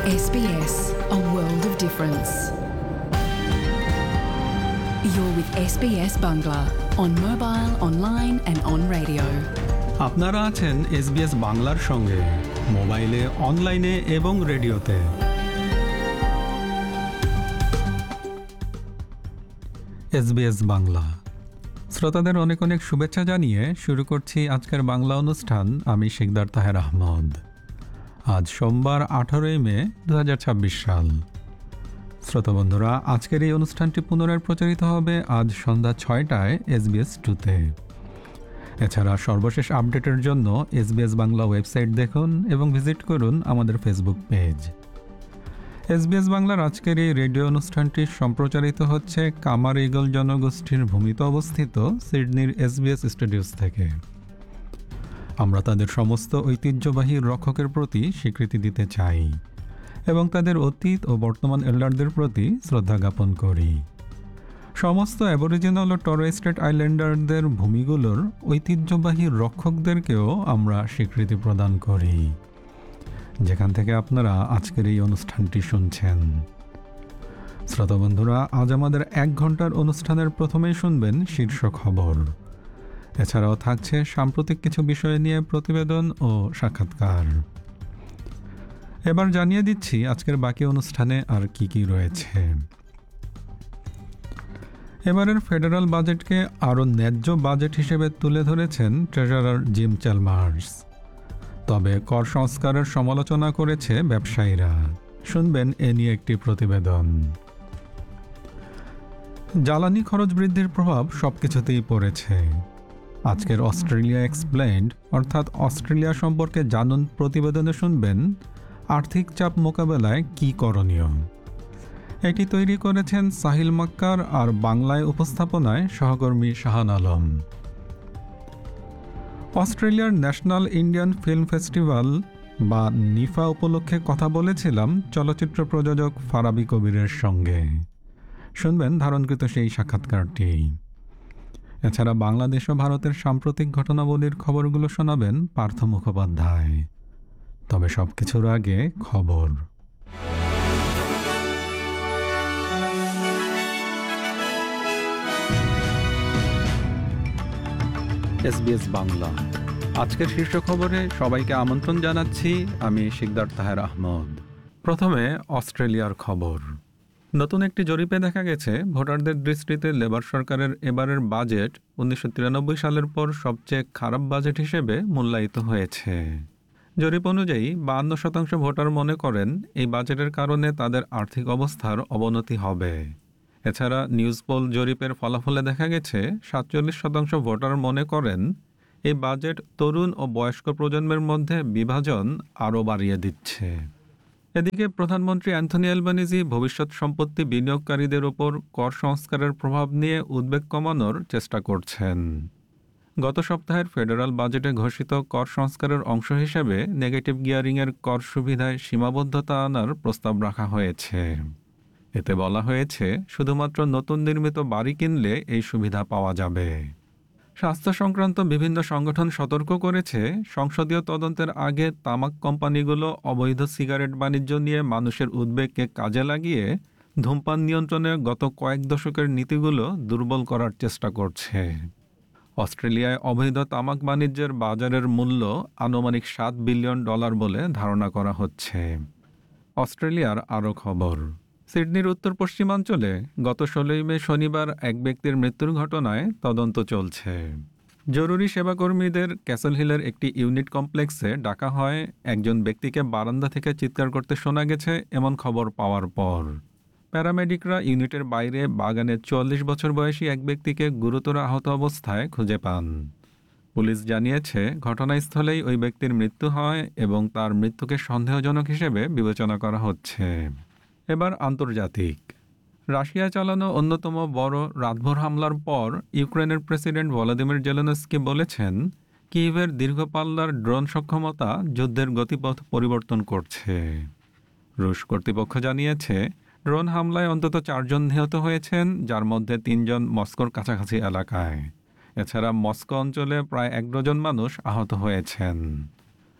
SBS, a world of difference. You're with SBS Bangla on mobile, online and on radio. আপনারা আছেন SBS বাংলার সঙ্গে মোবাইলে, অনলাইনে এবং রেডিওতে। SBS বাংলা শ্রোতাদের অনেক অনেক শুভেচ্ছা জানিয়ে শুরু করছি আজকের বাংলা অনুষ্ঠান। আমি শিকদার তাহের আহমদ। আজ সোমবার 18 মে 2026 সাল। শ্রোতা বন্ধুরা, আজকের এই অনুষ্ঠানটি পুনরায় প্রচারিত হবে আজ সন্ধ্যা 6টায় SBS 2-তে। এছাড়া সর্বশেষ আপডেটের জন্য SBS বাংলা ওয়েবসাইট দেখুন এবং ভিজিট করুন আমাদের ফেসবুক পেজ। SBS বাংলার আজকের এই রেডিও অনুষ্ঠানটি সম্প্রচারিত হচ্ছে কামার ঈগল জনগোষ্ঠীর ভূমিতে অবস্থিত সিডনির SBS স্টুডিওস থেকে। আমরা তাদের সমস্ত ঐতিহ্যবাহী রক্ষকের প্রতি স্বীকৃতি দিতে চাই এবং তাদের অতীত ও বর্তমান এল্ডারদের প্রতি শ্রদ্ধা জ্ঞাপন করি। সমস্ত অ্যাবরিজিনাল ও টরেস স্ট্রেট আইল্যান্ডারদের ভূমিগুলোর ঐতিহ্যবাহী রক্ষকদেরকেও আমরা স্বীকৃতি প্রদান করি, যেখান থেকে আপনারা আজকের এই অনুষ্ঠানটি শুনছেন। শ্রোতা বন্ধুরা, আজ আমাদের 1 ঘন্টার অনুষ্ঠানের প্রথমেই শুনবেন শীর্ষ খবর। এছাড়াও থাকছে সাম্প্রতিক কিছু বিষয় নিয়ে প্রতিবেদন ও সাক্ষাৎকার। এবার জানিয়ে দিচ্ছি আজকের বাকি অনুষ্ঠানে আর কি কি রয়েছে। এবারের ফেডারাল বাজেটকে আরও ন্যায্য বাজেট হিসেবে তুলে ধরেছেন ট্রেজারার জিম চ্যালমার্স। তবে কর সংস্কারের সমালোচনা করেছে ব্যবসায়ীরা। শুনবেন এ নিয়ে একটি প্রতিবেদন। জ্বালানি খরচ বৃদ্ধির প্রভাব সবকিছুতেই পড়েছে। আজকের অস্ট্রেলিয়া এক্সপ্লেইনড অর্থাৎ অস্ট্রেলিয়া সম্পর্কে জানুন প্রতিবেদনে শুনবেন আর্থিক চাপ মোকাবেলায় কী করণীয়। এটি তৈরি করেছেন সাহিল মাক্কার আর বাংলায় উপস্থাপনায় সহকর্মী শাহান আলম। অস্ট্রেলিয়ার ন্যাশনাল ইন্ডিয়ান ফিল্ম ফেস্টিভ্যাল বা নিফা উপলক্ষে কথা বলেছিলাম চলচ্চিত্র প্রযোজক ফারাবি কবিরের সঙ্গে। শুনবেন ধারণকৃত সেই সাক্ষাৎকারটি। এছাড়া বাংলাদেশ ও ভারতের সাম্প্রতিক ঘটনাবলীর খবরগুলো শোনাবেন পার্থ মুখোপাধ্যায়। তবে সবকিছুর আগে খবর। SBS বাংলা আজকের শীর্ষ খবরে সবাইকে আমন্ত্রণ জানাচ্ছি। আমি শিকদার তাহের আহমদ। প্রথমে অস্ট্রেলিয়ার খবর। নতুন একটি জরিপে দেখা গেছে ভোটারদের দৃষ্টিতে লেবার সরকারের এবারের বাজেট 1993 সালের পর সবচেয়ে খারাপ বাজেট হিসেবে মূল্যায়িত হয়েছে। জরিপ অনুযায়ী 52% ভোটার মনে করেন এই বাজেটের কারণে তাদের আর্থিক অবস্থার অবনতি হবে। এছাড়া নিউজ পোল জরিপের ফলাফলে দেখা গেছে 47% ভোটার মনে করেন এই বাজেট তরুণ ও বয়স্ক প্রজন্মের মধ্যে বিভাজন আরও বাড়িয়ে দিচ্ছে। এদিকে প্রধানমন্ত্রী অ্যান্থনি অ্যালবানিজি ভবিষ্যৎ সম্পত্তি বিনিয়োগকারীদের ওপর কর সংস্কারের প্রভাব নিয়ে উদ্বেগ কমানোর চেষ্টা করছেন। গত সপ্তাহের ফেডারাল বাজেটে ঘোষিত কর সংস্কারের অংশ হিসেবে নেগেটিভ গিয়ারিংয়ের কর সুবিধায় সীমাবদ্ধতা আনার প্রস্তাব রাখা হয়েছে। এতে বলা হয়েছে শুধুমাত্র নতুন নির্মিত বাড়ি কিনলে এই সুবিধা পাওয়া যাবে। স্বাস্থ্য সংক্রান্ত বিভিন্ন সংগঠন সতর্ক করেছে সংসদীয় তদন্তের আগে তামাক কোম্পানিগুলো অবৈধ সিগারেট বাণিজ্য নিয়ে মানুষের উদ্বেগকে কাজে লাগিয়ে ধূমপান নিয়ন্ত্রণে গত কয়েক দশকের নীতিগুলো দুর্বল করার চেষ্টা করছে। অস্ট্রেলিয়ায় অবৈধ তামাক বাণিজ্যের বাজারের মূল্য আনুমানিক $7 বিলিয়ন বলে ধারণা করা হচ্ছে। অস্ট্রেলিয়ার আরও খবর। সিডনির উত্তর পশ্চিমাঞ্চলে গত 16 মে শনিবার এক ব্যক্তির মৃত্যুর ঘটনায় তদন্ত চলছে। জরুরি সেবাকর্মীদের ক্যাসল হিলের একটি ইউনিট কমপ্লেক্সে ডাকা হয় একজন ব্যক্তিকে বারান্দা থেকে চিৎকার করতে শোনা গেছে এমন খবর পাওয়ার পর। প্যারামেডিকরা ইউনিটের বাইরে বাগানে 44 বছর বয়সী এক ব্যক্তিকে গুরুতর আহত অবস্থায় খুঁজে পান। পুলিশ জানিয়েছে ঘটনাস্থলেই ওই ব্যক্তির মৃত্যু হয় এবং তার মৃত্যুকে সন্দেহজনক হিসেবে বিবেচনা করা হচ্ছে। এবার আন্তর্জাতিক। রাশিয়া চালানো অন্যতম বড় রাতভর হামলার পর ইউক্রেনের প্রেসিডেন্ট ভলোদিমির জেলেনস্কি বলেছেন কিয়েভের দীর্ঘ পাল্লার ড্রোন সক্ষমতা যুদ্ধের গতিপথ পরিবর্তন করছে। রুশ কর্তৃপক্ষ জানিয়েছে ড্রোন হামলায় অন্তত 4 জন নিহত হয়েছেন, যার মধ্যে 3 জন মস্কোর কাছাকাছি এলাকায়। এছাড়া মস্কো অঞ্চলে প্রায় 1 ডজন মানুষ আহত হয়েছেন।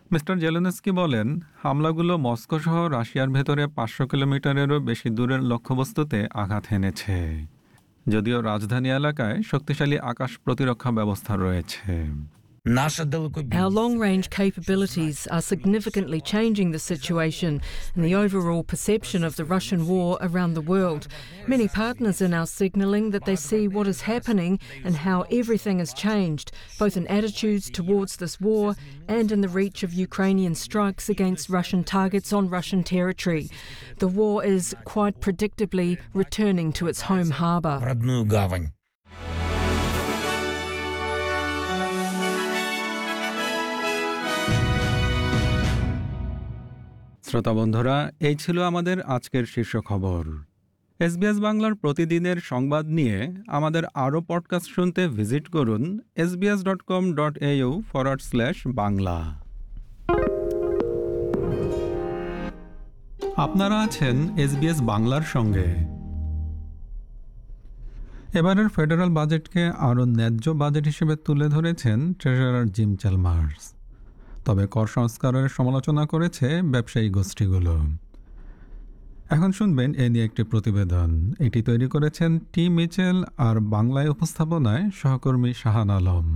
মিস্টার জেলেনস্কি বলেন, হামলাগুলো মস্কো সহ রাশিয়ার ভেতরে 500 কিলোমিটারেরও বেশি দূরের লক্ষ্যবস্তুতে আঘাত হেনেছে। যদিও রাজধানী এলাকায় শক্তিশালী আকাশ প্রতিরক্ষা ব্যবস্থা রয়েছে। Our long-range capabilities are significantly changing the situation and the overall perception of the Russian war around the world. Many partners are now signalling that they see what is happening and how everything has changed, both in attitudes towards this war and in the reach of Ukrainian strikes against Russian targets on Russian territory. The war is quite predictably returning to its home harbour. শ্রোতা বন্ধুরা, এই ছিল আমাদের আজকের শীর্ষ খবর। SBS বাংলার প্রতিদিনের সংবাদ নিয়ে আমাদের আরও পডকাস্ট শুনতে ভিজিট করুন sbs.com.au/বাংলা। আপনারা আছেন SBS বাংলার সঙ্গে। এবারের ফেডারাল বাজেটকে আরও ন্যায্য বাজেট হিসেবে তুলে ধরেছেন ট্রেজারার জিম চ্যালমার্স। তবে কর সংস্কারের সমালোচনা করেছে ব্যবসায়ী গোষ্ঠীগুলো। এখন শুনবেন এ নিয়ে একটি প্রতিবেদন। এটি তৈরি করেছেন টি মিচেল আর বাংলায় উপস্থাপনায় সহকর্মী শাহান আলম।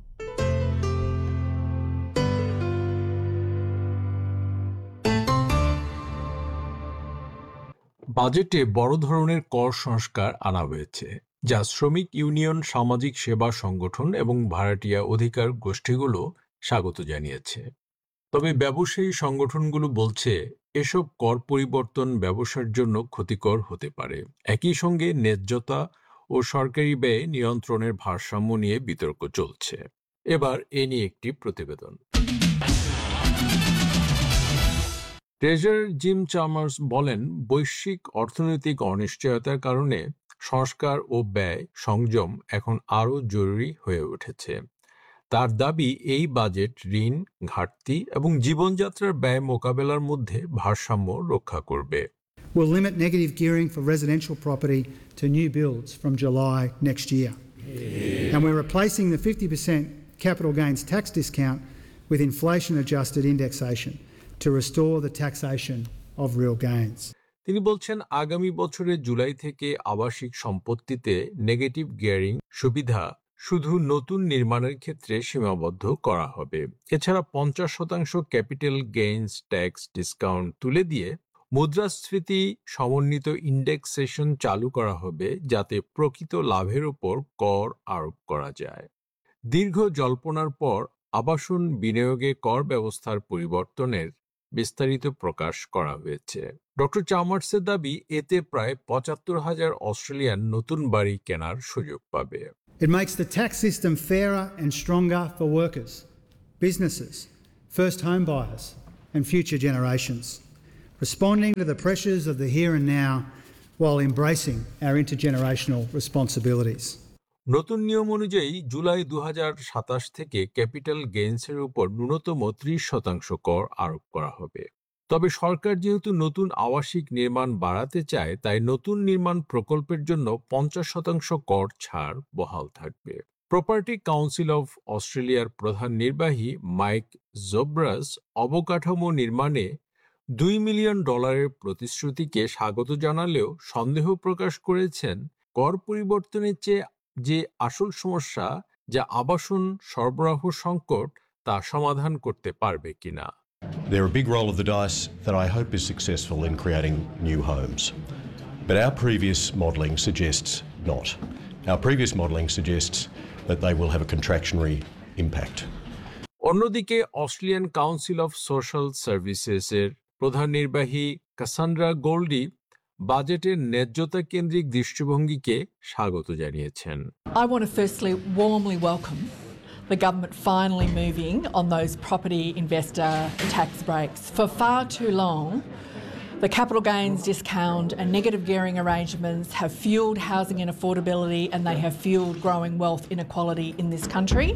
বাজেটে বড় ধরনের কর সংস্কার আনা হয়েছে, যা শ্রমিক ইউনিয়ন, সামাজিক সেবা সংগঠন এবং ভাড়াটিয়া অধিকার গোষ্ঠীগুলো স্বাগত জানিয়েছে। তবে ব্যবসায়ী সংগঠনগুলো বলছে এসব কর পরিবর্তন ব্যবসার জন্য ক্ষতিকর হতে পারে। একই সঙ্গে ন্যায্যতা ও সরকারি ব্যয় নিয়ন্ত্রণের ভারসাম্য নিয়ে বিতর্ক চলছে। এবার এ নিয়ে একটি প্রতিবেদন। ট্রেজারার জিম চ্যালমার্স বলেন, বৈশ্বিক অর্থনৈতিক অনিশ্চয়তার কারণে সংস্কার ও ব্যয় সংযম এখন আরও জরুরি হয়ে উঠেছে। তার দাবি, এই বাজেট ঋণ, ঘাটতি এবং জীবনযাত্রার ব্যয় মোকাবেলার মধ্যে ভারসাম্য রক্ষা করবে। We'll limit negative gearing for residential property to new builds from July next year. And we're replacing the 50% capital gains tax discount with inflation-adjusted indexation to restore the taxation of real gains. তিনি বলছেন, আগামী বছরের জুলাই থেকে আবাসিক সম্পত্তিতে negative gearing সুবিধা শুধু নতুন নির্মাণের ক্ষেত্রে সীমাবদ্ধ করা হবে। এছাড়া 50% ক্যাপিটাল গেইনস ট্যাক্স ডিসকাউন্ট তুলে দিয়ে মুদ্রাস্ফীতি সমন্বিত ইন্ডেক্সেশন চালু করা হবে, যাতে প্রকৃত লাভের উপর কর আরোপ করা যায়। দীর্ঘ জল্পনার পর আবাসন বিনিয়োগে কর ব্যবস্থার পরিবর্তনের বিস্তারিত প্রকাশ করা হয়েছে। ডক্টর চ্যালমার্সের দাবি, এতে প্রায় 75,000 অস্ট্রেলিয়ান নতুন বাড়ি কেনার সুযোগ পাবে। It makes the tax system fairer and stronger for workers, businesses, first home buyers and future generations, responding to the pressures of the here and now while embracing our intergenerational responsibilities. নতুন নিয়ম অনুযায়ী জুলাই 2027 থেকে capital গেইনসের উপর ন্যূনতম 30% কর আরোপ করা হবে। তবে সরকার যেহেতু নতুন আবাসিক নির্মাণ বাড়াতে চায়, তাই নতুন নির্মাণ প্রকল্পের জন্য 50% কর ছাড় বহাল থাকবে। প্রপার্টি কাউন্সিল অফ অস্ট্রেলিয়ার প্রধান নির্বাহী মাইক জোব্রাস অবকাঠামো নির্মাণে $2 মিলিয়ন প্রতিশ্রুতিকে স্বাগত জানালেও সন্দেহ প্রকাশ করেছেন, কর পরিবর্তনের চেয়ে যে আসল সমস্যা, যা আবাসন সরবরাহ সংকট, তা সমাধান করতে পারবে কিনা। They're a big roll of the dice that I hope is successful in creating new homes. But our previous modelling suggests not. Our previous modelling suggests that they will have a contractionary impact. অন্যদিকে Australian council of social সার্ভিসেসের প্রধান নির্বাহী কাসান্ড্রা গোল্ডি বাজেটের ন্যায্যতা কেন্দ্রিক দৃষ্টিভঙ্গিকে স্বাগত জানিয়েছেন। I want to firstly warmly welcome the government finally moving on those property investor tax breaks. For far too long, the capital gains discount and negative gearing arrangements have fueled housing inaffordability, and they have fueled growing wealth inequality in this country.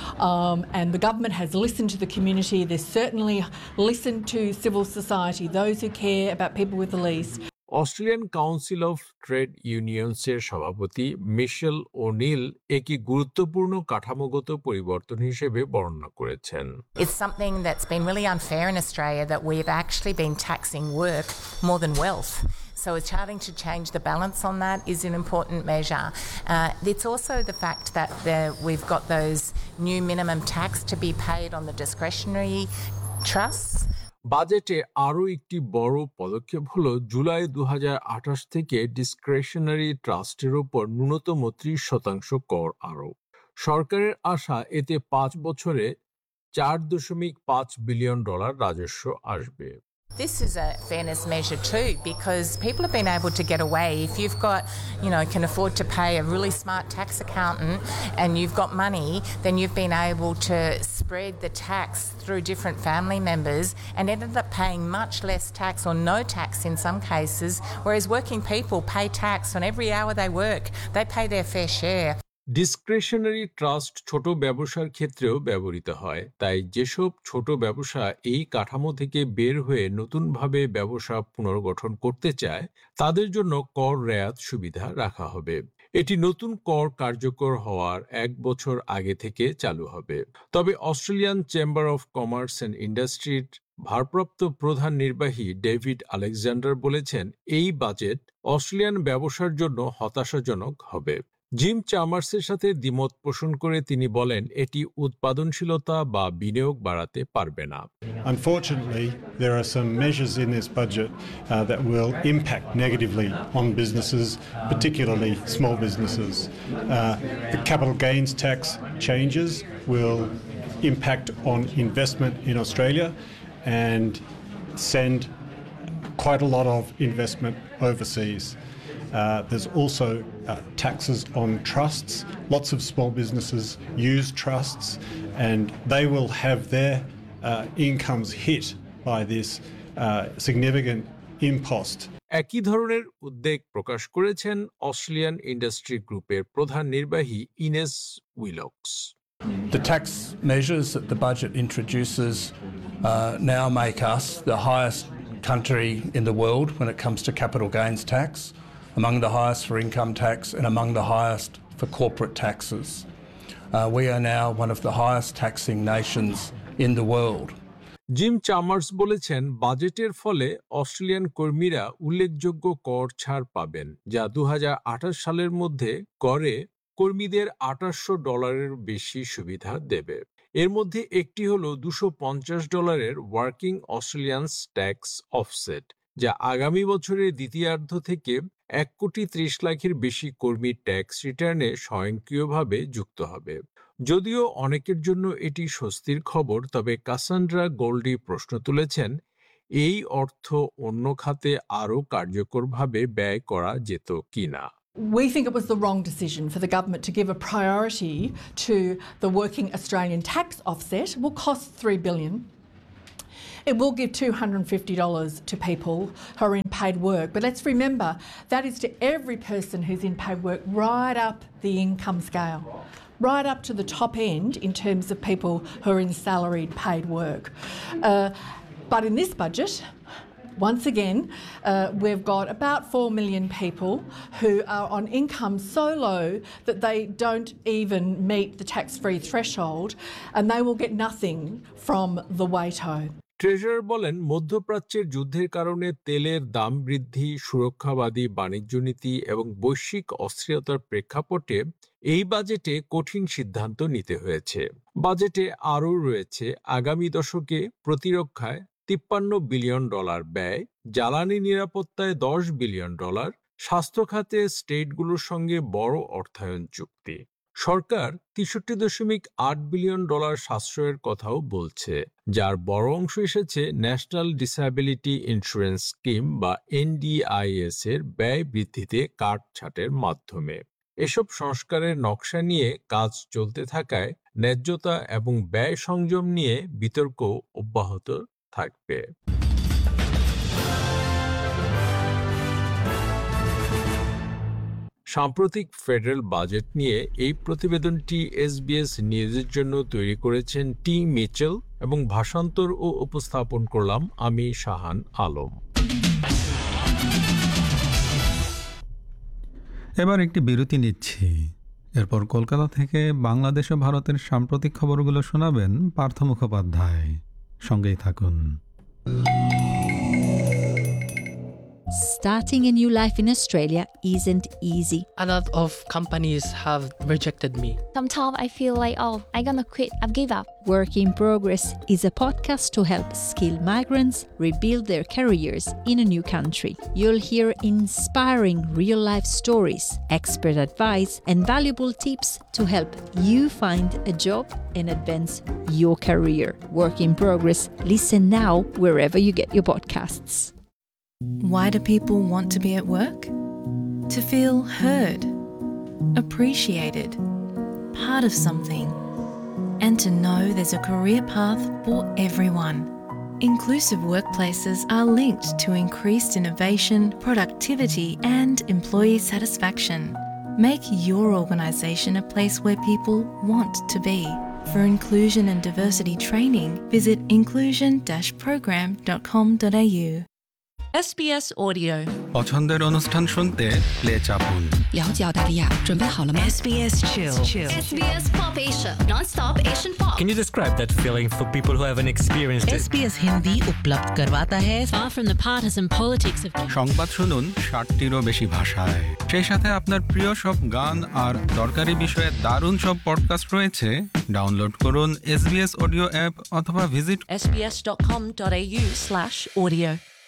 And the government has listened to the community. They've certainly listened to civil society, those who care about people with the least. Australian council of trade ইউনিয়নসের সভাপতি মিশেল O'Neill একটি গুরুত্বপূর্ণ কাঠামোগত পরিবর্তন হিসেবে বর্ণনা করেছেন। It's something that's been really unfair in Australia that we've actually been taxing work more than wealth. So starting to change the balance on that is an important measure. It's also the fact that we've got those new minimum tax to be paid on the discretionary trusts. বাজেটে আরও একটি বড় পদক্ষেপ হলো জুলাই 2028 থেকে discretionary ট্রাস্টের উপর ন্যূনতম 30% কর আরোপ। সরকারের আশা এতে 5 বছরে $4.5 বিলিয়ন রাজস্ব আসবে। This is a fairness measure too, because people have been able to get away. If you've got, can afford to pay a really smart tax accountant and you've got money, then you've been able to spread the tax through different family members and ended up paying much less tax or no tax in some cases, whereas working people pay tax on every hour they work. They pay their fair share. Discretionary trust ছোট ব্যবসার ক্ষেত্রেও ব্যবহৃত হয়, তাই যেসব ছোট ব্যবসা এই কাঠামো থেকে বের হয়ে নতুনভাবে ব্যবসা পুনর্গঠন করতে চায় তাদের জন্য কর রেয়াত সুবিধা রাখা হবে। এটি নতুন কর কার্যকর হওয়ার 1 বছর আগে থেকে চালু হবে। তবে Australian chamber of commerce and ইন্ডাস্ট্রির ভারপ্রাপ্ত প্রধান নির্বাহী ডেভিড আলেকজান্ডার বলেছেন, এই বাজেট অস্ট্রেলিয়ান ব্যবসার জন্য হতাশাজনক হবে। জিম চামার্সের সাথে দ্বিমত পোষণ করে তিনি বলেন, এটি উৎপাদনশীলতা বা বিনিয়োগ বাড়াতে পারবে না। Unfortunately, there are some measures in this budget that will impact negatively on businesses, particularly small businesses. The capital gains tax changes will impact on investment in Australia and send quite a lot of investment overseas. There's also taxes on trusts. Lots of small businesses use trusts and they will have their incomes hit by this significant impost. একই ধরনের উদ্বেগ প্রকাশ করেছেন Australian industry গ্রুপের প্রধান নির্বাহী ইনেস উইলক্স। The tax measures that the budget introduces now make us the highest country in the world when it comes to capital gains tax, among the highest for income tax and among the highest for corporate taxes. We are now one of the highest taxing nations in the world. Gym চামার্স বলেছেন, বাজেটের ফলে Australian কর্মীরা উল্লেখযোগ্য কর ছাড় পাবেন, যা 2028 সালের মধ্যে গড়ে কর্মীদের $2800 বেশি সুবিধা দেবে। এর মধ্যে একটি হলো $250 ওয়ার্কিং অস্ট্রেলিয়ানস ট্যাক্স অফসেট, যা আগামী বছরের দ্বিতীয়ার্ধ থেকে 1,30,00,000-এর বেশি কর্মীর ট্যাক্স রিটার্নে স্বয়ংক্রিয়ভাবে যুক্ত হবে। যদিও অনেকের জন্য এটি স্বস্তির খবর, তবে কাসান্ড্রা গোল্ডি প্রশ্ন তুলেছেন, এই অর্থ অন্য খাতে আরও কার্যকরভাবে ব্যয় করা যেত কিনা। We think it was the wrong decision for the government to give a priority to the working Australian tax offset. It will cost $3 billion. It will give $250 to people who are in paid work. But let's remember, that is to every person who's in paid work right up the income scale, right up to the top end in terms of people who are in salaried paid work. But in this budget, once again, we've got about 4 million people who are on income so low that they don't even meet the tax-free threshold, and they will get nothing from the WATO. Treasurer বলেন, মধ্যপ্রাচ্যের যুদ্ধের কারণে তেলের দাম বৃদ্ধি, সুরক্ষাবাদী বাণিজ্য নীতি এবং বৈশ্বিক অস্থিরতার প্রেক্ষাপটে এই বাজেটে কঠিন সিদ্ধান্ত নিতে হয়েছে। বাজেটে আরও রয়েছে আগামী দশকে প্রতিরক্ষায় $53 বিলিয়ন ব্যয়, জ্বালানি নিরাপত্তায় $10 বিলিয়ন, স্বাস্থ্য খাতে স্টেটগুলোর সঙ্গে বড় অর্থায়ন চুক্তি। সরকার $63.8 বিলিয়ন সাশ্রয়ের কথাও বলছে, যার বড় অংশ এসেছে ন্যাশনাল ডিসএবিলিটি ইন্স্যুরেন্স স্কিম বা NDIS এর ব্যয় বৃদ্ধিতে কাটছাটের মাধ্যমে। এসব সংস্কারের নকশা নিয়ে কাজ চলতে থাকায় ন্যায্যতা এবং ব্যয় সংযম নিয়ে বিতর্ক অব্যাহত থাকবে। সাম্প্রতিক ফেডারেল বাজেট নিয়ে এই প্রতিবেদনটি SBS নিউজের জন্য তৈরি করেছেন টি মিচেল এবং ভাষান্তর ও উপস্থাপন করলাম আমি শাহান আলম। এবার একটি বিরতি নিচ্ছি। এরপর কলকাতা থেকে বাংলাদেশ ও ভারতের সাম্প্রতিক খবরগুলো শোনাবেন পার্থ মুখোপাধ্যায়। সঙ্গেই থাকুন। Starting a new life in Australia isn't easy. A lot of companies have rejected me. Sometimes I feel like, I'm gonna quit, I've give up. Work in Progress is a podcast to help skilled migrants rebuild their careers in a new country. You'll hear inspiring real-life stories, expert advice, and valuable tips to help you find a job and advance your career. Work in Progress. Listen now wherever you get your podcasts. Why do people want to be at work? To feel heard, appreciated, part of something, and to know there's a career path for everyone. Inclusive workplaces are linked to increased innovation, productivity, and employee satisfaction. Make your organisation a place where people want to be. For inclusion and diversity training, visit inclusion-program.com.au. SBS Audio. পছন্দের অনুষ্ঠান শুনতে play চাপুন। 了解澳大利亚，准备好了吗 SBS Chill. SBS Pop Asia, non-stop Asian pop. Can you describe that feeling for people who haven't experienced it? SBS Hindi उपलब्ध करवाता है Far from the partisan politics of সংবাদ শুনুন 60টিরও বেশি ভাষায়। সেই সাথে আপনার প্রিয় সব গান আর দরকারি বিষয়ে দারুণ সব পডকাস্ট রয়েছে। ডাউনলোড করুন SBS অডিও অ্যাপ অথবা ভিজিট sbs.com.au/audio.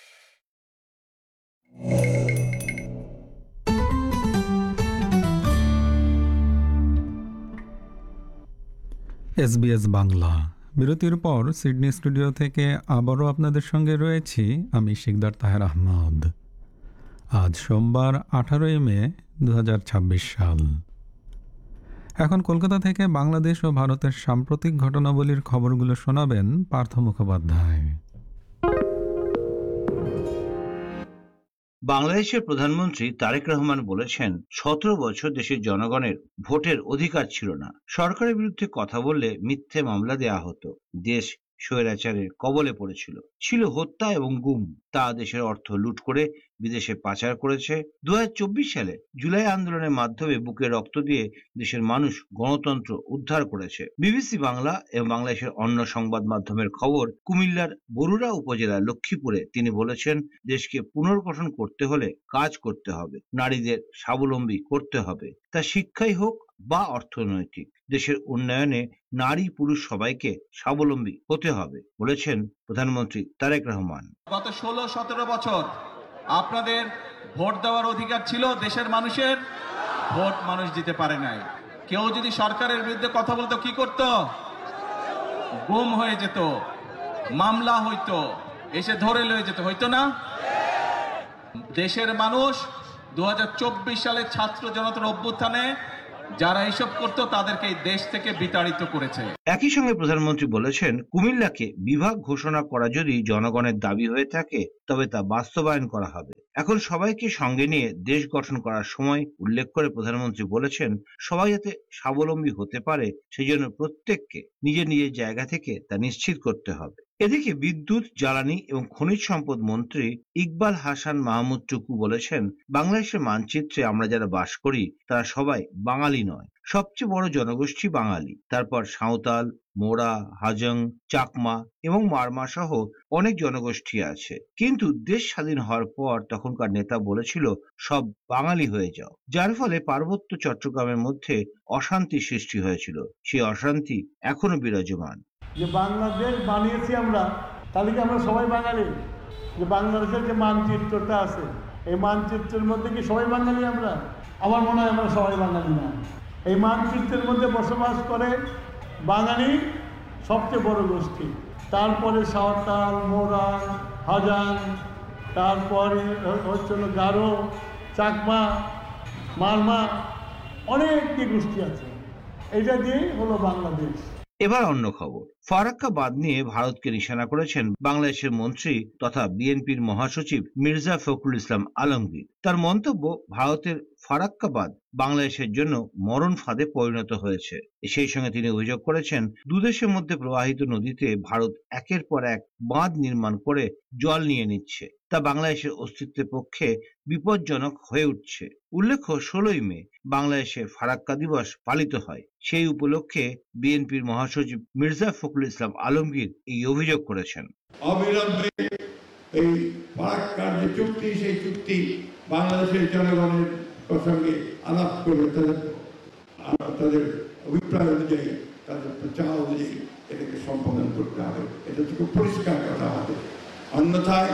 SBS বাংলা। বিরতির পর সিডনি স্টুডিও থেকে আবারও আপনাদের সঙ্গে রয়েছি আমি শিকদার তাহের আহমদ। আজ সোমবার 18 মে 2026 সাল। এখন কলকাতা থেকে বাংলাদেশ ও ভারতের সাম্প্রতিক ঘটনাবলীর খবরগুলো শোনাবেন পার্থ মুখোপাধ্যায়। বাংলাদেশের প্রধানমন্ত্রী তারেক রহমান বলেছেন 17 বছর দেশের জনগণের ভোটের অধিকার ছিল না। সরকারের বিরুদ্ধে কথা বললে মিথ্যে মামলা দেয়া হতো। দেশ স্বৈরাচারের কবলে পড়েছিল, ছিল হত্যা এবং গুম। তা দেশের অর্থ লুট করে বিদেশে পাচার করেছে। 2024 সালে জুলাই আন্দোলনের মাধ্যমে বুকে রক্ত দিয়ে দেশের মানুষ গণতন্ত্র উদ্ধার করেছে। বিবিসি বাংলা এবং বাংলাদেশের অন্য সংবাদ মাধ্যমের খবর, কুমিল্লার বরুড়া উপজেলার লক্ষ্মীপুরে তিনি বলেছেন, দেশকে পুনর্গঠন করতে হলে কাজ করতে হবে, নারীদের স্বাবলম্বী করতে হবে, তা শিক্ষাই হোক বা অর্থনৈতিক। দেশের উন্নয়নে নারী পুরুষ সবাইকে স্বাবলম্বী হতে হবে বলেছেন প্রধানমন্ত্রী তারেক রহমান। গত 16-17 বছর আপনাদের ভোট দেওয়ার অধিকার ছিল, দেশের মানুষের ভোট মানুষ দিতে পারে নাই। কেউ যদি সরকারের বিরুদ্ধে কথা বলতো কি করত? গুম হয়ে যেত, মামলা হইতো, এসে ধরে লয়ে যেত, হইতো না? দেশের মানুষ 2024 সালে ছাত্র জনতার অভ্যুত্থানে যারা এসব করতো তাদেরকে এই দেশ থেকে বিতাড়িত করেছে। একই সঙ্গে প্রধানমন্ত্রী বলেছেন, কুমিল্লাকে বিভাগ ঘোষণা করা যদি জনগণের দাবি হয়ে থাকে তবে তা বাস্তবায়ন করা হবে। এখন সবাইকে সঙ্গে নিয়ে দেশ গঠন করার সময় উল্লেখ করে প্রধানমন্ত্রী বলেছেন, সবাই যাতে স্বাবলম্বী হতে পারে সেই জন্য প্রত্যেককে নিজের নিজের জায়গা থেকে তা নিশ্চিত করতে হবে। এদিকে বিদ্যুৎ, জ্বালানি এবং খনিজ সম্পদ মন্ত্রী ইকবাল হাসান মাহমুদ টুকু বলেছেন, বাংলাদেশের মানচিত্রে আমরা যারা বাস করি তারা সবাই বাঙালি নয়। সবচেয়ে বড় জনগোষ্ঠী বাঙালি, তারপর সাঁওতাল, মোরা, হাজং, চাকমা এবং মারমা সহ অনেক জনগোষ্ঠী আছে। কিন্তু দেশ স্বাধীন হওয়ার পর তখনকার নেতা বলেছিল সব বাঙালি হয়ে যাও, যার ফলে পার্বত্য চট্টগ্রামের মধ্যে অশান্তি সৃষ্টি হয়েছিল। সেই অশান্তি এখনো বিরাজমান। যে বাংলাদেশ বানিয়েছি আমরা, তাহলে কি আমরা সবাই বাঙালি? যে বাংলাদেশের যে মানচিত্রটা আছে, এই মানচিত্রের মধ্যে কি সবাই বাঙালি আমরা? আমার মনে হয় আমরা সবাই বাঙালি না। এই মানচিত্রের মধ্যে বসবাস করে বাঙালি সবচেয়ে বড় গোষ্ঠী, তারপরে সাঁওতাল, মোরা, হাজাং, তারপরে হচ্ছিল গারো, চাকমা, মারমা, অনেকটি গোষ্ঠী আছে। এটা দিয়েই হলো বাংলাদেশ। এবার অন্য খবর, ফারাক্কা বাঁধ নিয়ে ভারতকে নিশানা করেছেন বাংলাদেশের মন্ত্রী তথা বিএনপির মহাসচিব মির্জা ফখরুল ইসলাম আলমগীর। তার মন্তব্য, ভারতের ফারাক্কা বাঁধ বাংলাদেশের জন্য মরণ ফাঁদে পরিণত হয়েছে। সেই সঙ্গে তিনি অভিযোগ করেছেন, দুদেশের মধ্যে প্রবাহিত নদীতে ভারত একের পর এক বাঁধ নির্মাণ করে জল নিয়ে নিচ্ছে, তা বাংলাদেশের অস্তিত্বের পক্ষে বিপজ্জনক হয়ে উঠছে। উল্লেখ্য, 16ই মে বাংলাদেশে ফারাক্কা দিবস পালিত হয়। সেই উপলক্ষে বিএনপির মহাসচিব মির্জা ফখরুল ইসলাম আলমগীর এই অভিযোগ করেছেন। অবিলম্বে এই ফারাক্কার যে চুক্তি, সেই চুক্তি বাংলাদেশের জনগণের সঙ্গে আলাপ করে তাদের অভিপ্রায় অনুযায়ী, তাদের চাওয়া অনুযায়ী এটাকে সম্পাদন করতে হবে। এটা খুব পরিষ্কার কথা হবে। অন্যথায়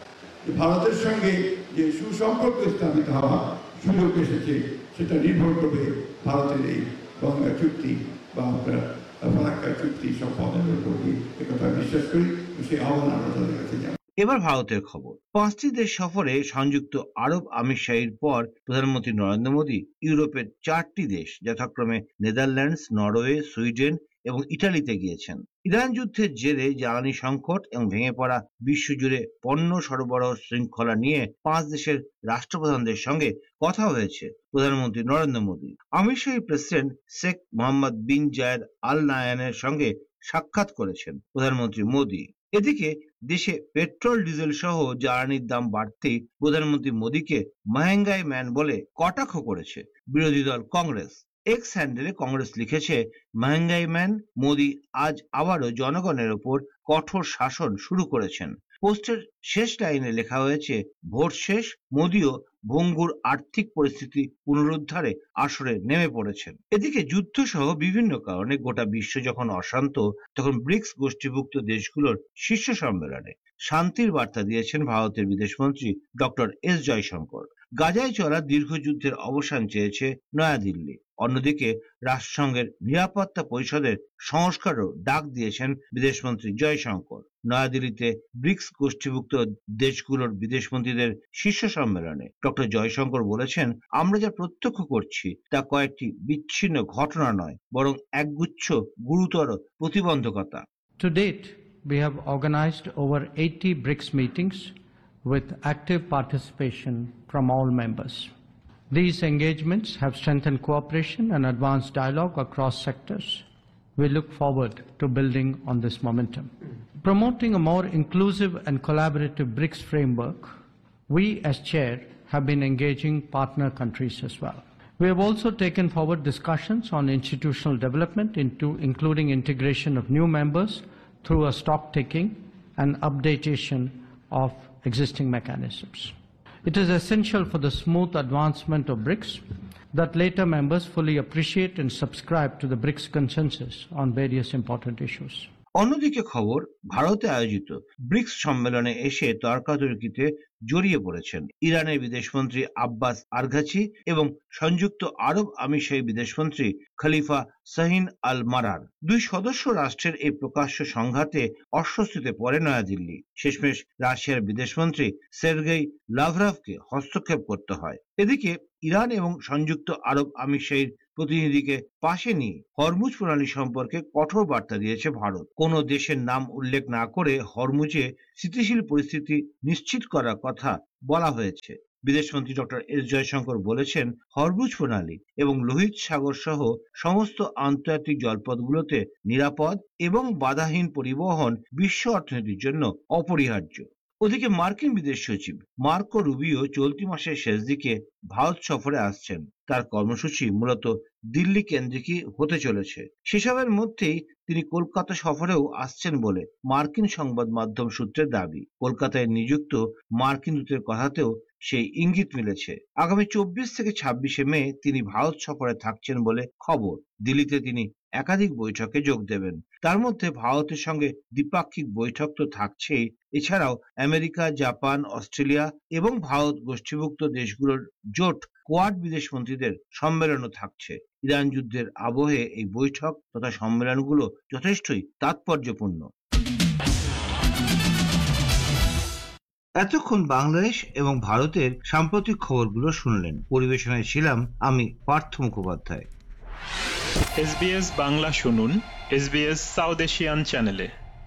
ভারতের সঙ্গে যে সুসম্পর্ক স্থাপিত হওয়া সুযোগ এসেছে, সেটা নির্ভর করবে ভারতের এই গঙ্গা চুক্তি বা আপনার ফারাক্কা চুক্তি সম্পাদনের উপর। একথা বিশ্বাস করি, সেই আহ্বান আমরা তাদের কাছে জানাই। এবার ভারতের খবর। 5টি দেশ সফরে সংযুক্ত আরব আমিরশাহীর পর প্রধানমন্ত্রী নরেন্দ্র মোদী ইউরোপের 4টি দেশ যথাক্রমে নেদারল্যান্ডস, নরওয়ে, সুইডেন এবং ইটালিতে গিয়েছেন। ইরান যুদ্ধের জেরে জ্বালানি সংকট এবং ভেঙে পড়া বিশ্বজুড়ে পণ্য সরবরাহ শৃঙ্খলা নিয়ে 5 দেশের রাষ্ট্রপ্রধানদের সঙ্গে কথা হয়েছে প্রধানমন্ত্রী নরেন্দ্র মোদী। আমিরশাহী প্রেসিডেন্ট শেখ মোহাম্মদ বিন জায়েদ আল নাহয়ানের সঙ্গে সাক্ষাৎ করেছেন প্রধানমন্ত্রী মোদী। এদিকে দেশে পেট্রোল, ডিজেল সহ জ্বালানির দাম বাড়তেই প্রধানমন্ত্রী মোদীকে মহেঙ্গাই ম্যান বলে কটাক্ষ করেছে বিরোধী দল কংগ্রেস। এক্স হ্যান্ডেলে কংগ্রেস লিখেছে, মহেঙ্গাই ম্যান মোদী আজ আবারও জনগণের ওপর কঠোর শাসন শুরু করেছেন। পোস্টের শেষ লাইনে লেখা হয়েছে, ভোট শেষ, মোদীও ভঙ্গুর আর্থিক পরিস্থিতি পুনরুদ্ধারে আসরে নেমে পড়েছেন। এদিকে যুদ্ধ সহ বিভিন্ন কারণে গোটা বিশ্ব যখন অশান্ত, তখন ব্রিক্স গোষ্ঠীভুক্ত দেশগুলোর শীর্ষ সম্মেলনে শান্তির বার্তা দিয়েছেন ভারতের বিদেশমন্ত্রী ডক্টর এস জয়শঙ্কর। গাজায় চলা দীর্ঘ যুদ্ধের অবসান চেয়েছে নয়াদিল্লি। অন্যদিকে রাষ্ট্রসংঘের নিরাপত্তা পরিষদের সংস্কারও ডাক দিয়েছেন বিদেশমন্ত্রী জয়শঙ্কর। নয়াদিল্লিতে ব্রিক্স গোষ্ঠীভুক্ত দেশগুলোর বিদেশমন্ত্রীদের শীর্ষ সম্মেলনে ডক্টর জয়শঙ্কর বলেছেন, আমরা যা প্রত্যক্ষ করছি তা কয়েকটি বিচ্ছিন্ন ঘটনা নয়, বরং একগুচ্ছ গুরুতর প্রতিবন্ধকতা। To date, we have organized over 80 BRICS meetings with active participation from all members. These engagements have strengthened cooperation and advanced dialogue across sectors. We look forward to building on this momentum. Promoting a more inclusive and collaborative BRICS framework, we as chair have been engaging partner countries as well. We have also taken forward discussions on institutional development, including integration of new members through a stock taking and updatation of existing mechanisms. It is essential for the smooth advancement of BRICS that later members fully appreciate and subscribe to the BRICS consensus on various important issues. অন্যদিকে খবর, ভারতে আয়োজিত bricks সম্মেলনে এসে তর্কাতর্কিতে জড়িয়ে পড়েছেন ইরানের বিদেশমন্ত্রী আব্বাস আরঘাচি এবং সংযুক্ত আরব আমিরশাহী বিদেশমন্ত্রী খলিফা শাহিন আল মারার। দুই সদস্য রাষ্ট্রের এই প্রকাশ্য সংঘাতে অস্বস্তিতে পড়ে নয়াদিল্লি। শেষমেশ রাশিয়ার বিদেশমন্ত্রী সের্গেই লাভরভকে হস্তক্ষেপ করতে হয়। এদিকে ইরান এবং সংযুক্ত আরব আমিরশাহীর প্রতিনিধিকে পাশে নিয়ে হরমুজ প্রণালী সম্পর্কে কঠোর বার্তা দিয়েছে ভারত। কোনো দেশের নাম উল্লেখ না করে হরমুজে স্থিতিশীল পরিস্থিতি নিশ্চিত করার কথা বলা হয়েছে। বিদেশমন্ত্রী ডক্টর এস জয়শঙ্কর বলেছেন, হরমুজ প্রণালী এবং লোহিত সাগর সহ সমস্ত আন্তর্জাতিক জলপথগুলোতে নিরাপদ এবং বাধাহীন পরিবহন বিশ্ব অর্থনীতির জন্য অপরিহার্য। ওদিকে মার্কিন বিদেশ সচিব মার্কো রুবিও চলতি মাসের শেষ দিকে ভারত সফরে আসছেন। তার কর্মসূচি মূলত দিল্লি কেন্দ্রিকই হতে চলেছে। সেসবের মধ্যেই তিনি কলকাতা সফরেও আসছেন বলে মার্কিন সংবাদ মাধ্যম সূত্রের দাবি। কলকাতায় নিযুক্ত মার্কিন দূতের কথাতেও সেই ইঙ্গিত মিলেছে। আগামী 24 থেকে 26 মে তিনি ভারত সফরে থাকছেন বলে খবর। দিল্লিতে তিনি একাধিক বৈঠকে যোগ দেবেন। তার মধ্যে ভারতের সঙ্গে দ্বিপাক্ষিক বৈঠক তো থাকছেই, এছাড়াও আমেরিকা, জাপান, অস্ট্রেলিয়া এবং ভারত গোষ্ঠীভুক্ত দেশগুলোর জোট কোয়াড বিদেশমন্ত্রীদের সম্মেলনও থাকছে। ইরান যুদ্ধের আবহে এই বৈঠক তথা সম্মেলনগুলো যথেষ্টই তাৎপর্যপূর্ণ। এতক্ষণ বাংলাদেশ এবং ভারতের সাম্প্রতিক খবরগুলো শুনলেন। পরিবেশনায় ছিলাম আমি পার্থ মুখোপাধ্যায়। SBS বাংলা শুনুন SBS সাউথ এশিয়ান চ্যানেলে।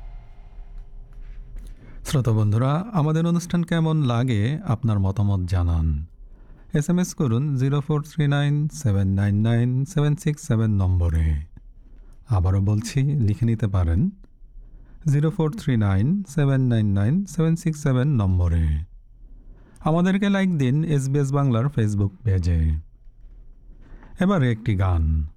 শ্রোতা বন্ধুরা, আমাদের অনুষ্ঠান কেমন লাগে আপনার মতামত জানান। SMS করুন 0439799767 নম্বরে। আবারও বলছি, লিখে নিতে পারেন 0439799767 নম্বরে। আমাদেরকে লাইক দিন SBS বাংলার ফেসবুক পেজে। এবারে একটি গান।